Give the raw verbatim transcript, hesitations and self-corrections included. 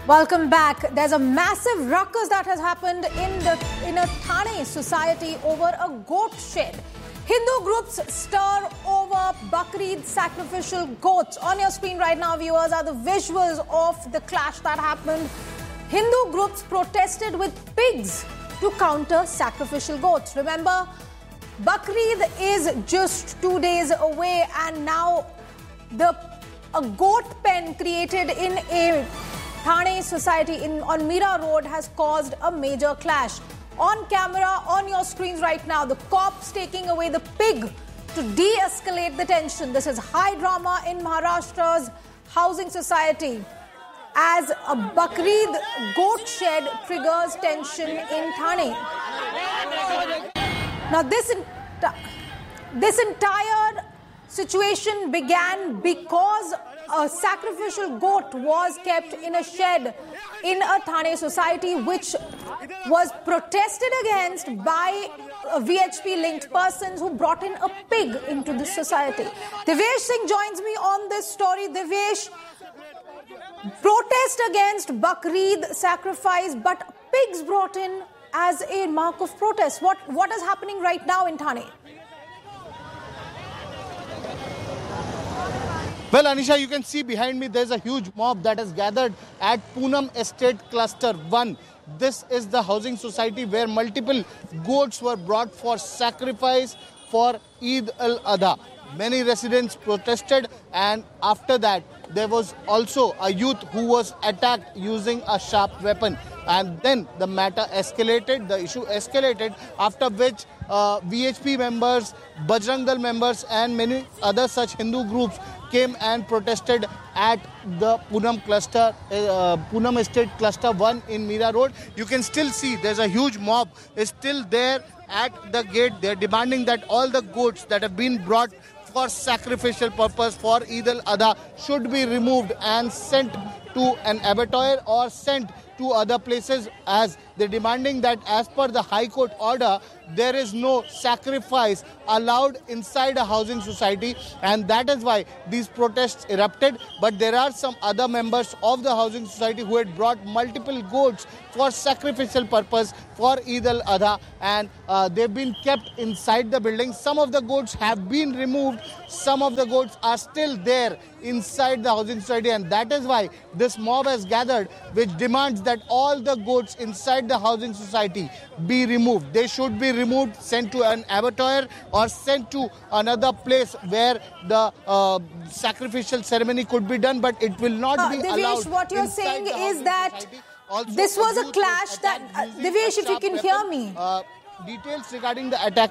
Welcome back. There's a massive ruckus that has happened in the in a Thane society over a goat shed. Hindu groups stir over Bakrid sacrificial goats. On your screen right now, viewers, are the visuals of the clash that happened. Hindu groups protested with pigs to counter sacrificial goats. Remember, Bakrid is just two days away, and now the a goat pen created in a Thane society in, on Mira Road has caused a major clash. On camera, on your screens right now, the cops taking away the pig to de-escalate the tension. This is high drama in Maharashtra's housing society as a Bakrid goat shed triggers tension in Thane. Now this, enti- this entire situation began because a sacrificial goat was kept in a shed in a Thane society, which was protested against by V H P-linked persons who brought in a pig into the society. Devesh Singh joins me on this story. Devesh, protest against Bakrid sacrifice, but pigs brought in as a mark of protest. What, what is happening right now in Thane? Well, Anisha, you can see behind me there's a huge mob that has gathered at Poonam Estate Cluster one. This is the housing society where multiple goats were brought for sacrifice for Eid al-Adha. Many residents protested, and after that there was also a youth who was attacked using a sharp weapon. And then the matter escalated, the issue escalated, after which uh, V H P members, Bajrang Dal members and many other such Hindu groups came and protested at the Poonam cluster, uh, Poonam Estate Cluster one in Mira Road. You can still see there's a huge mob is still there at the gate. They're demanding that all the goats that have been brought for sacrificial purpose for Eid al-Adha should be removed and sent to an abattoir or sent to other places, as they're demanding that as per the High Court order, there is no sacrifice allowed inside a housing society, and that is why these protests erupted. But there are some other members of the housing society who had brought multiple goats for sacrificial purpose for Eid al-Adha, and uh, they've been kept inside the building. Some of the goats have been removed, some of the goats are still there inside the housing society, and that is why this mob has gathered, which demands that all the goats inside the housing society be removed. They should be removed, sent to an abattoir or sent to another place where the uh, sacrificial ceremony could be done, but it will not uh, be Devesh, allowed. What you're saying is that this was a clash that... Uh, Devesh, if you can hear me. Uh, details regarding the attack